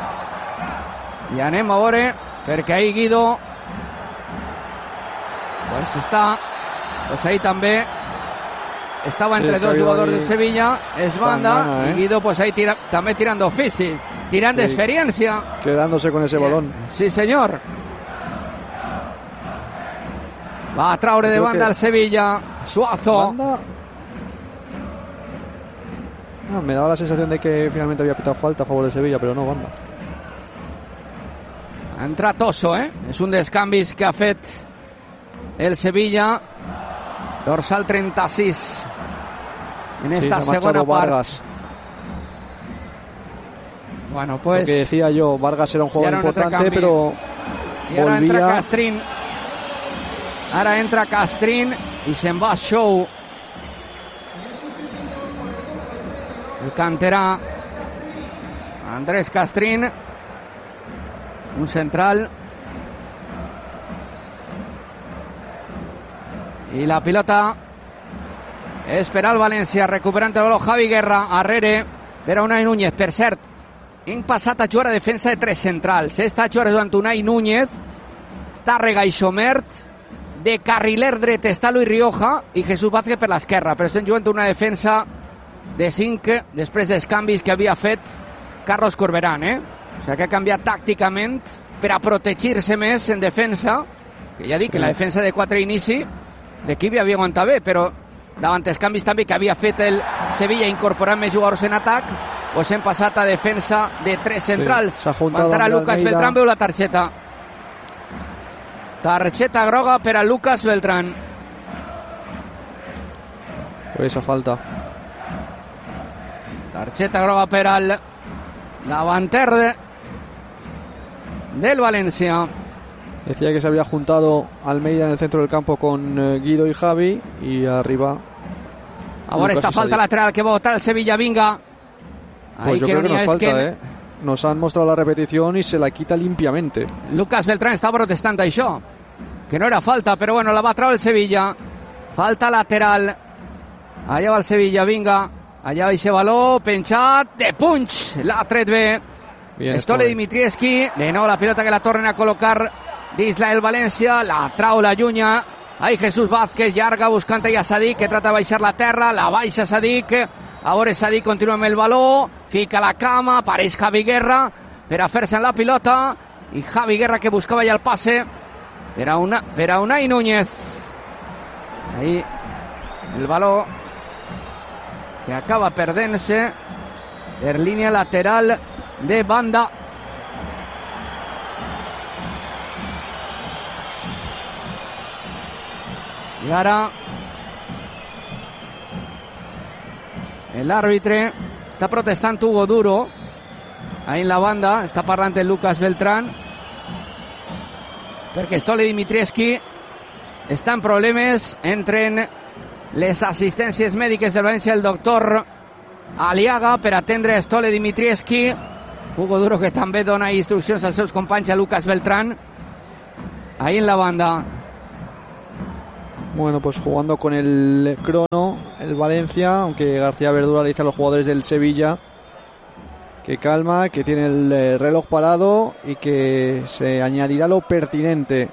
I anem a veure, perquè ahí Guido pues està, pues ahí també estava entre sí, dos jugadors del Sevilla, es banda, gana, eh? Y Guido pues ahí tira, també tirant d'ofici, tirant sí, d'experiencia, quedándose con ese balón. Sí, señor. Va a traure de banda al Sevilla. Suazo. ¿Banda? No, me daba la sensación de que finalmente había pitado falta a favor de Sevilla, pero no, banda. Entra Tosso, eh? És un dels canvis que ha fet el Sevilla. Dorsal treinta-sis en esta sí, segona part. Vargas. Bueno, pues... Lo que decía yo, Vargas era un jugador importante, pero I ara volvía... entra Castrín. Ara entra Castrín i se'n va Show. El canterà Andrés Castrín, un central. I la pilota és per al València, recuperant el baló Javi Guerra, arrere per a Unai Núñez. Per cert, hem passat a jugar a defensa de tres centrals. Està jugant durant Unai Núñez, Tàrrega i Xomert. De carriler dret està Luis Rioja i Jesús Vázquez per l'esquerra, però estem jugant una defensa de cinc després dels canvis que havia fet Carlos Corberán, eh? O sigui que ha canviat tàcticament per a protegir-se més en defensa, que ja dic sí. que la defensa de quatre inici l'equip ja havia aguantat bé, però davant els canvis també que havia fet el Sevilla incorporant més jugadors en atac, doncs hem passat a defensa de tres centrals. Sí, quan ara Lucas Beltrán veu la targeta. Targeta groga per a Lucas Beltrán. Pues esa falta. Targeta groga per al davanter de, del Valencia. Decía que se había juntado Almeida en el centro del campo con eh, Guido y Javi, y arriba ahora esta falta Sadik. Lateral que va a botar el Sevilla, Vinga. Pues Ahí yo creo que nos falta, que... eh. Nos han mostrado la repetición y se la quita limpiamente. Lucas Beltrán estava protestant això, que no era falta, però bueno, la va treure el Sevilla. Falta lateral. Allà va el Sevilla, Vinga. Allà va aquest baló, penjat, de punch. L'ha tret bé. Stole Dimitrievski. De nou la pilota que la tornen a col·locar d'Israel València. La trau, la llunya. Ahí Jesús Vázquez, llarga, buscant a Sadik, que trata de baixar la terra. La baixa Sadik. A veure, Sadik continua amb el baló, fica la cama, apareix Javi Guerra per a fer-se en la pilota, i Javi Guerra que buscava ja el passe per a, una, per a Unai Núñez. Ahí el baló que acaba perdent-se per línia lateral de banda. I ara el àrbitre. Està protestant Hugo Duro ahí en la banda, està parlant el Lucas Beltrán perquè Stole Dimitrievski està en problemes. Entren les assistències mèdiques del València, el doctor Aliaga, per atendre Stole Dimitrievski. Hugo Duro, que també dona instruccions als seus companys, a Lucas Beltrán ahí en la banda. Bueno, pues jugando con el crono el Valencia, aunque García Verdura le dice a los jugadores del Sevilla que calma, que tiene el reloj parado y que se añadirá lo pertinente.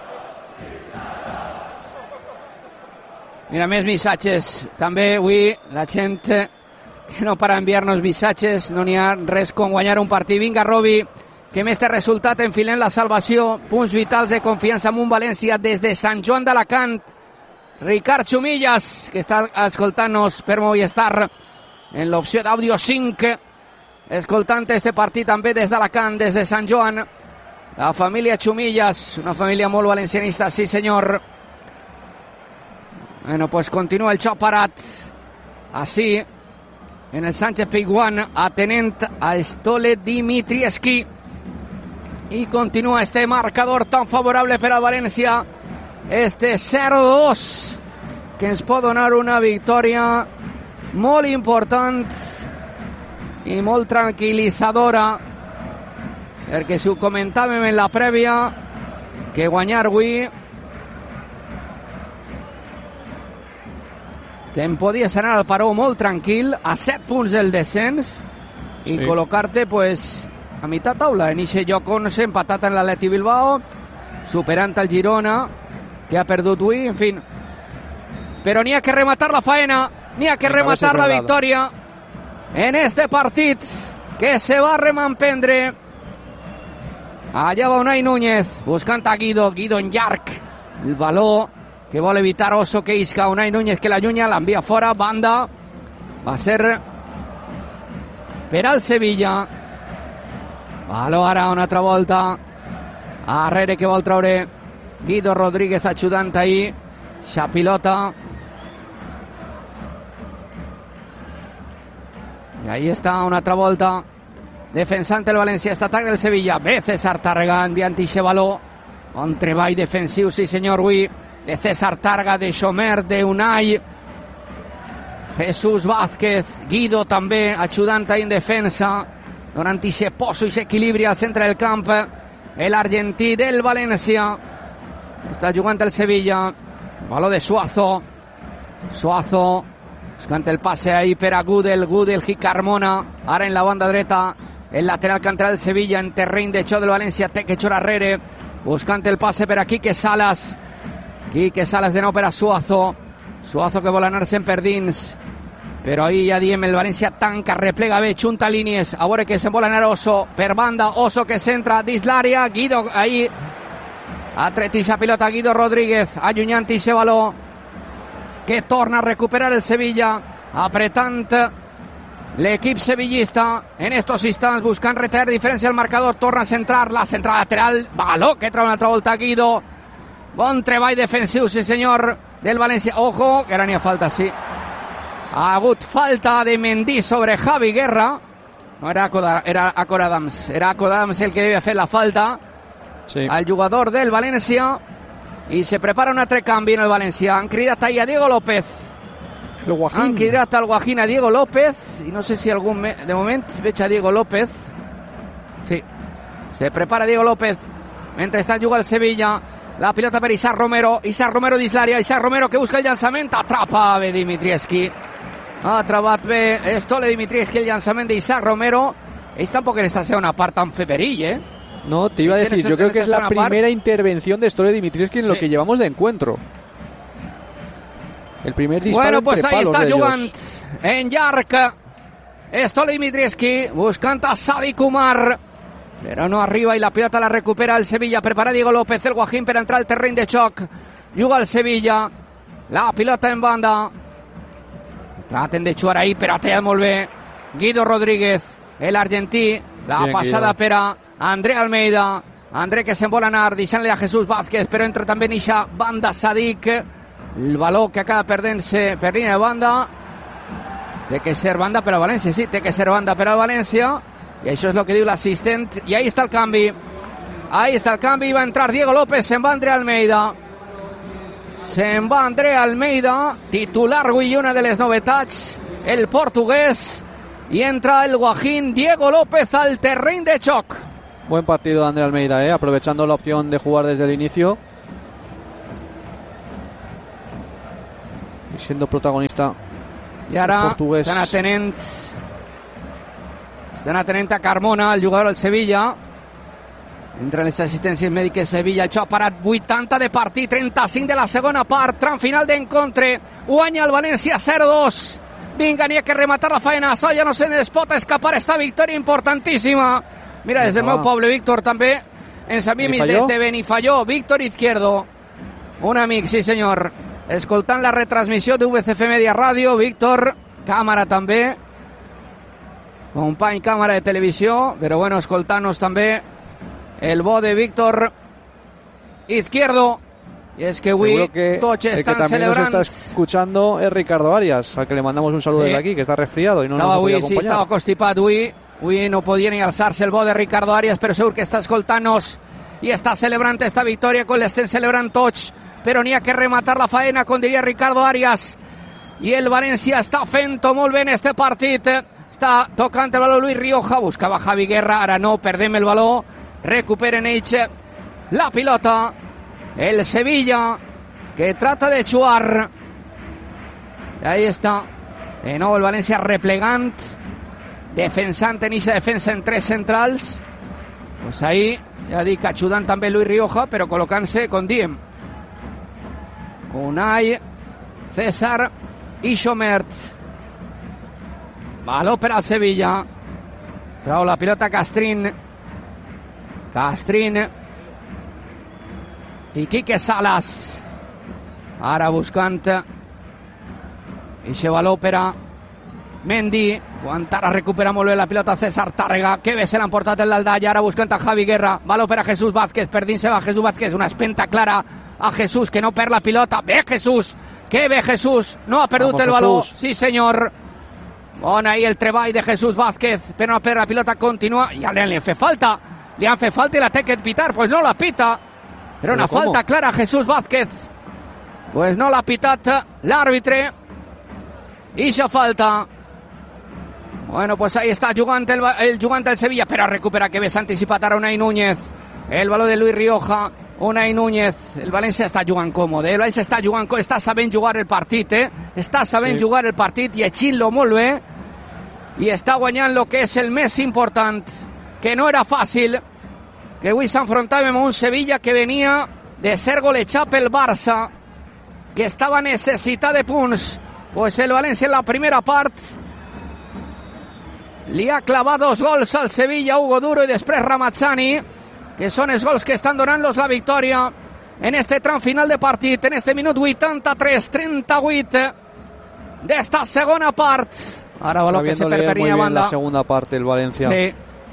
Mira, més missatges també avui, la gent que no para enviar-nos missatges, no n'hi ha res com guanyar un partit. Vinga, Robi, que amb este resultat enfilem la salvació, punts vitals de confiança amb un València des de Sant Joan d'Alacant. Ricard Chumillas, que està escoltant-nos per Movistar en l'opció d'àudio cinc, escoltant este partit també des d'Alacant, des de Sant Joan. La família Chumillas, una família molt valencianista, sí senyor. Bueno, pues continua el xoc parat així en el Sánchez Pizjuán, atenent a Stole Dimitrievski, i continua este marcador tan favorable per al València, este zero dos, que ens pot donar una victòria molt important i molt tranquil·litzadora, perquè si ho comentàvem en la prèvia, que guanyar avui te'n podies anar al Palau molt tranquil, a set punts del descens, i sí, col·locar-te pues, a mitjà taula, en ixe lloc on s'ha empatat en l'Atleti Bilbao, superant el Girona, que ha perdut avui, en fin. Però n'hi ha que rematar la faena, n'hi ha que rematar la victòria en este partit que se va remampendre. Allà va Unai Núñez buscant a Guido, Guido en llarg, el valor que vol evitar Oso que isca. Unai Núñez que l'allunya, l'envia fora, banda, va ser per al Sevilla. Valor ara una altra volta, arrere que vol traure Guido Rodríguez ajudant ahí, xa pilota. I ahí està una altra volta, defensant el València, este atac del Sevilla. Bé, César Tàrrega enviant ixe valor, bon treball defensiu, sí senyor, avui, de César Tàrrega, de Xomer, de Unai, Jesús Vázquez, Guido també ajudant ahí en defensa, donant ixe poso, ixe equilibri al centre del camp, l'argentí del València. Està jugant el Sevilla, valor de Suazo, Suazo buscant el passe ahí per a Gudel, Gudel i Carmona, ara en la banda dreta, el lateral que entra el Sevilla en terreny de xoc del València, té que xor arrere, buscant el passe per a Quique Salas, Quique Salas de nou per a Suazo, Suazo que vol anar-se'n per dins, però ahí ja diem, el València tanca, replega bé, junta línies, a veure que se'n vol anar Oso, per banda, Oso que centra dins l'àrea, Guido ahí, ha tret ixa pilota Guido Rodríguez, allunyant ixe valor, que torna a recuperar el Sevilla, apretant l'equip sevillista en estos instants, buscant retallar diferència al marcador, torna a centrar, la centrada lateral, valor que trau una altra volta Guido, bon treball defensiu, sí senyor, del València. Ojo, que ara n'hi ha falta, sí. Ha hagut falta de Mendy sobre Javi Guerra, no era Acor, era Acor Adams, era Acor Adams el que devia fer la falta, sí, al jugador del València, i se prepara un altre canvi en el València. Han cridat ahí a Diego López, el Guajín. Han cridat al Guajín a Diego López, i no sé si algun me... de moment veig a Diego López, sí, se prepara Diego López mentre està jugant el Sevilla. La pilota per Isaac Romero, Isaac Romero dins l'àrea, Isaac Romero que busca el llançament, atrapa bé Dimitrievski, ha atrapat bé Stole Dimitrievski el llançament d'Isaac Romero. Ells tampoc en esta segona part tan fer perill, eh? No, te iba a decir, yo creo que es la primera intervención de Stole Dimitrievski en lo sí, que llevamos de encuentro. El primer disparo. Bueno, pues entre ahí palos está de jugant ellos. en llarg Stole Dimitrievski buscant a Sadik Umar, però no arriba i la pilota la recupera el Sevilla. Prepara Diego López, el Guajín, per entrar al terreny de xoc. Juga el Sevilla, la pilota en banda, traten de jugar ahí, però ha tallat molt bé Guido Rodríguez, el argentí. La bien, passada Guido per a André Almeida, André que se'n vol anar, deixant-li a Jesús Vázquez, però entra també en eixa banda Sadik, el valor que acaba perdent-se per línia de banda. Té que ser banda per al València, sí, té que ser banda per al València, i això és el que diu l'assistent, i ahí està el canvi. Ahí està el canvi, va entrar Diego López, se'n va André Almeida. Se'n va André Almeida, titular avui, una de les novetats, el portuguès, y entra el guajín Diego López al terreny de xoc. Buen partido de André Almeida, ¿eh? Aprovechando la opción de jugar desde el inicio y siendo protagonista. I ara estan atenents estan atenent a Carmona, el jugador del Sevilla. Entre les assistències mèdiques Sevilla, el xoc parat, vuitanta de partit, trenta-cinc de la segona part, tram final d'encontre, guanya el València zero dos. Vinga, n'hi ha que rematar la faena, ja no se les pot escapar esta victòria importantíssima. Mira, des del meu poble, Víctor, també ens enviem des de Benifalló, Víctor Izquierdo, un amic, sí senyor, escoltant la retransmissió de V C F Media Ràdio. Víctor, càmera també, company càmera de televisió, però bueno, escoltant-nos també el bo de Víctor Izquierdo. Y es que avui tots estan el que celebrant. Nos está escuchando es Ricardo Arias, al que le mandamos un saludo sí. desde aquí, que está resfriado y no estaba nos ha podido avui, acompañar. Sí, estava constipat avui. Avui no podia ni alçar-se el bo de Ricardo Arias, però segur que està escoltant-nos i està celebrant esta victòria, com l'estem celebrant tots, però n'hi ha que rematar la faena, com diria Ricardo Arias. I el València està fent-ho molt bé en este partit. Està tocant el baló Luis Rioja, buscava Javi Guerra, ara no, perdem el baló, recuperen ells la pilota. El Sevilla, que trata de jugar. Ahí está. De nou el València replegant, defensant en eixa defensa en tres centrals. Pues ahí, ja dic, ajudant també Luis Rioja, però col·locant-se, com diem, Unai, César i Xomert. Baló per al Sevilla. Trau la pilota Castrín. Castrín. I Quique Salas ara buscant eixe baló per a Mendy, aguantar a recuperar molt bé la pilota César Tàrrega, que bé se l'han portat el d'Aldalla, ara buscant a Javi Guerra, baló per a Jesús Vázquez, per dins se va Jesús Vázquez, una espenta clara a Jesús, que no perd la pilota, bé Jesús, que bé Jesús, no ha perdut Vamos, el baló, Jesús. Sí senyor, bon ahí el treball de Jesús Vázquez, però no perd la pilota, continua, ja li han fet falta, li han fet falta i la té que pitar, pues no la pita. Però una ¿Cómo? falta clara a Jesús Vázquez. Pues no l'ha pitat l'àrbitre. Ixa falta. Bueno, pues ahí està jugant el, el jugant el Sevilla, però recupera que bé s'ha anticipat ara Unai Núñez. El baló de Luis Rioja. Unai Núñez. El València està jugant còmode. El València està jugant còmode. Està sabent jugar el partit, eh? Està sabent sí. jugar el partit, llegint-lo molt bé. I està guanyant el que és el més important, que no era fàcil, que avui s'enfrontàvem a un Sevilla que venia de ser golejat pel Barça, que estava necessitat de punts. Pues el València en la primera part li ha clavat dos gols al Sevilla, Hugo Duro i després Ramazzani, que són els gols que estan donant-los la victòria en este tram final de partit, en este minut vuitanta-tres trenta-vuit d'esta segona part. Ara baló que se perperia a banda. La segunda parte el València. Sí.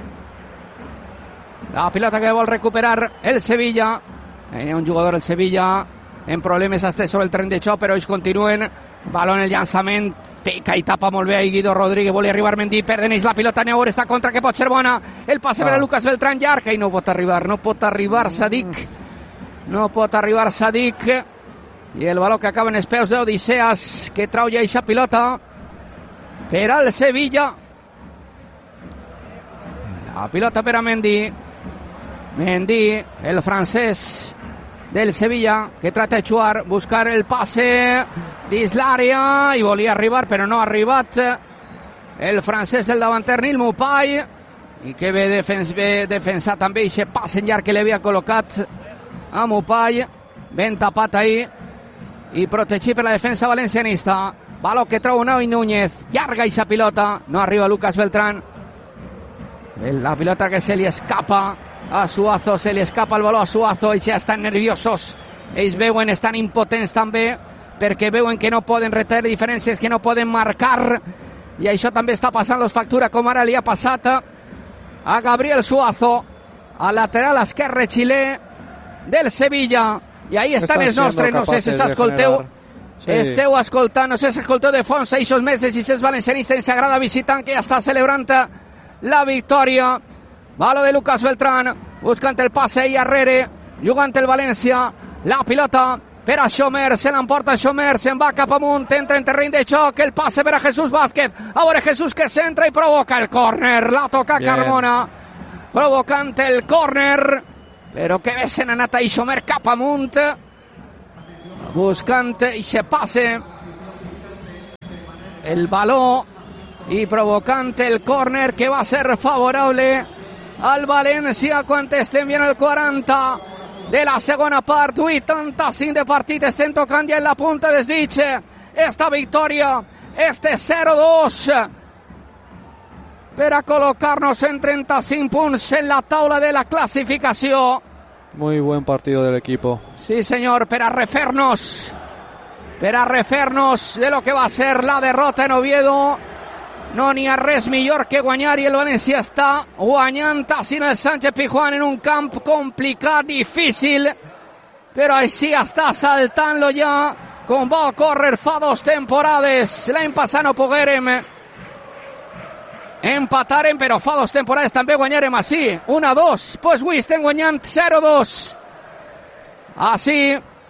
La pilota que vol recuperar el Sevilla. Hi ha un jugador del Sevilla en problemes hasta sobre el tren de xoc, però ells continuen. Baló en el llançament, fica i tapa molt bé ahí Guido Rodríguez, volia arribar Mendy, perden ells la pilota, Neur està contra, que pot ser bona, el passe ah. per a Lucas Beltrán llarg, i no pot arribar, no pot arribar Sadik, no pot arribar Sadik, i el baló que acaba en els peus d'Odiseas, que trau ja eixa pilota per al Sevilla. La pilota per a Mendy. Mendy, el francès del Sevilla, que trata de jugar, buscar el passe dins l'àrea, i volia arribar, però no ha arribat el francès, el davanter Nil Mupai, i que bé, defens, bé defensar també aquest passe llarg que li havia col·locat a Mupai, ben tapat ahí, i protegit per la defensa valencianista. Baló que trau Unai Núñez, llarga aquesta pilota, no arriba Lucas Beltrán, la pilota que se li escapa a Suazo, se li escapa el baló a Suazo, ells ja estan nerviosos, ells veuen, estan impotents també, perquè veuen que no poden retallar diferències, que no poden marcar, i això també està passant los factura, com ara li ha passat a Gabriel Suazo, al lateral esquerre xilè del Sevilla, i ahí estan els nostres, no sé si s'escolteu, Sí. Esteu escoltant, no sé si escolteu de fons eixos meses i ses valencianistes en sagrada visitant que ja està celebrant la victòria. Balo de Lucas Beltrán, buscant el passe i arrere, jugant el València, la pilota per a Xomer, se l'emporta Xomer, se'n va cap amunt, entra en terreny de xoc, el passe per a Jesús Vázquez, a veure Jesús que s'entra i provoca el córner, la toca Bien. Carmona, provocant el córner, però que bé se n'ha anat ahí Xomer cap amunt, buscant i se passe el baló i provocant el córner que va ser favorable al València quan estem en el quaranta de la segona part, vuitanta-cinc de partit, estem tocant ja en la punta desdig esta victòria, este zero dos per a col·locar-nos en trenta-cinc punts en la taula de la classificació. Muy buen partido del equipo. Sí, señor, per a refer-nos per a refer-nos de lo que va a ser la derrota en Oviedo. No n'hi ha res millor que guanyar i el València està guanyant així el Sánchez Pizjuán en un camp complicat, difícil, però així està saltant-lo ja com va ocórrer fa dos temporades. L'any passat no poguérem empatarem, però fa dos temporades també guanyarem així, un a dos, pues avui estem guanyant zero dos. Així,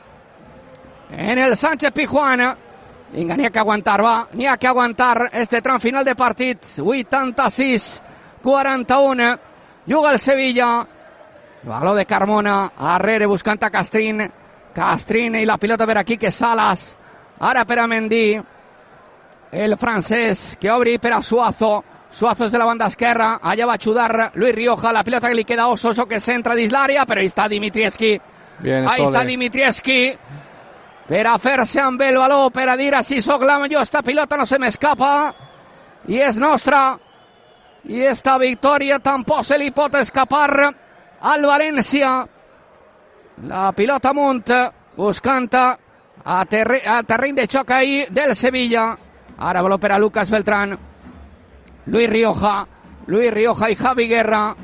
en el Sánchez Pizjuán. Vinga, n'hi ha que aguantar, va, n'hi ha que aguantar este tram final de partit, vuitanta-sis quaranta-u, juga el Sevilla, baló de Carmona, arrere buscant a Castrín, Castrín i la pilota per aquí, que Salas, ara per a Mendy, el francès que obri per a Suazo, Suazo és de la banda esquerra, allà va ajudar Luis Rioja, la pilota que li queda a Oso, Oso que s'entra dins l'àrea, però ahí està Dimitrievski, ahí està Dimitrievski, per a fer-se amb el baló, per a dir així soc la millor, esta pilota no se m'escapa i és nostra, i esta victòria tampoc se li pot escapar al València. La pilota amunt, buscant a, terre a terreny de xoc ahí del Sevilla, ara baló per a Lucas Beltrán, Luis Rioja, Luis Rioja i Javi Guerra,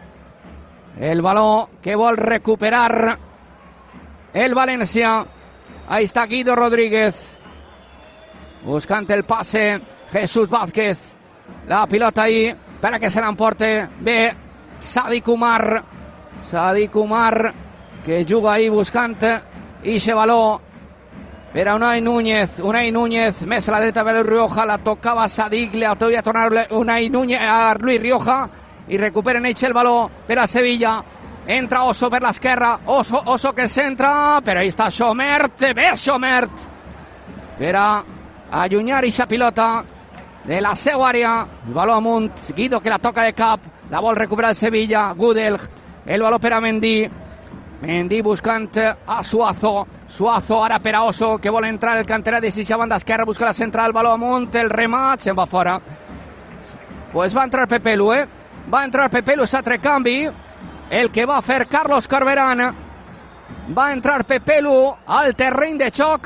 el baló que vol recuperar el València. Ahí está Guido Rodríguez, buscant el passe, Jesús Vázquez, la pilota ahí, para que se l'emporte bé, Sadik Umar, Sadik Umar, que juga ahí buscant ixe baló, per a Unai Núñez, Unai Núñez, més a la dreta per Luis Rioja, la tocava Sadik, le hauria de tornar Unai Núñez a Luis Rioja, i recuperen ells el baló per a Sevilla. Entra Oso per l'esquerra, Oso, Oso que s'entra, però ahí està Xomert, bé Xomert, per a allunyar aquesta pilota de la seva àrea, el baló amunt, Guido que la toca de cap, la vol recuperar el Sevilla, Gudel, el baló per a Mendy, Mendy buscant a Suazo, Suazo ara per a Oso, que vol entrar el canterà de la banda esquerra, busca la central, el baló amunt, el remat, se'n va fora. Pues va entrar Pepelu, eh? Va entrar Pepelu, s'altre canvi, el que va fer Carlos Corberán, va entrar Pepelu al terreny de xoc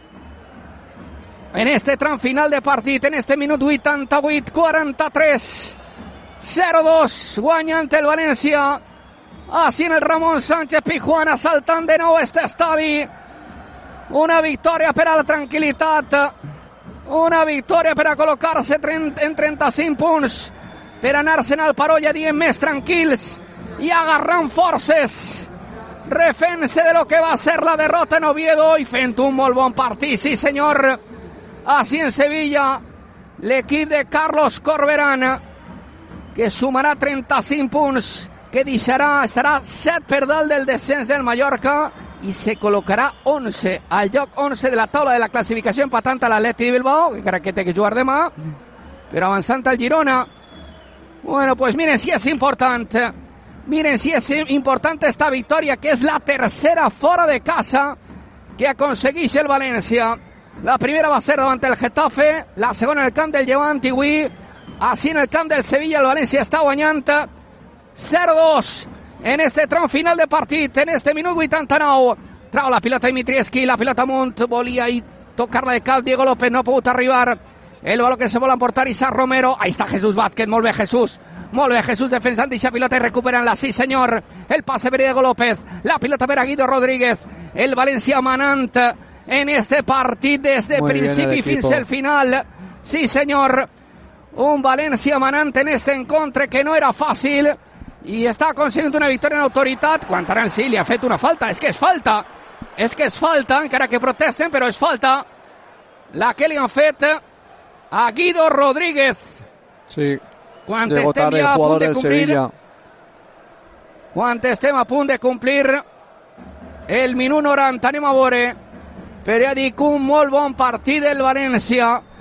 en este tram final de partit, en este minut vuitanta-vuit quaranta-tres, zero dos, guanyant el València, així en el Ramon Sánchez Pizjuán, assaltant de nou este estadi, una victòria per a la tranquil·litat, una victòria per a col·locar-se en trenta-cinc punts, per anar-se'n al Paró, ja diem, més tranquils, i agarrant forces, refent-se de lo que va ser la derrota en Oviedo i fent un molt bon partit, sí senyor, així en Sevilla, l'equip de Carlos Corberán, que sumarà trenta-cinc punts, que deixarà, estarà set per dalt del descens del Mallorca i se col·locarà onze, al lloc onze de la taula de la classificació, empatant a l'Atleti de Bilbao, que crec que té que jugar demà, però avançant al Girona. Bueno, pues miren si és important, miren si és important esta victòria, que és la tercera fora de casa que aconsegueix el València. La primera va ser davant el Getafe, la segona en el camp del Llevant, i avui, així en el camp del Sevilla, el València està guanyant zero dos en este tram final de partit, en este minut vuitanta-nou. Trau la pilota Dimitrievski, la pilota amunt, volia i tocar-la de cap, Diego López no ha pogut arribar, el baló que se vol emportar Isaac Romero, ahí está Jesús Vázquez, molt bé Jesús, molt bé Jesús defensant eixa pilota i recuperan-la, sí senyor, el passe per Diego López, la pilota per a Guido Rodríguez, el València manant en este partit des de principi fins al final. Sí, senyor, un València manant en este encontre que no era fàcil i està aconseguint una victòria en autoritat. Quan ara sí li ha fet una falta, és que és falta, és que és falta, encara que protesten, però és falta la que li han fet a Guido Rodríguez. Sí, quan estem ja a punt de complir quan estem a punt de complir el minut noranta, anem a veure, però ja dic, un molt bon partit del València.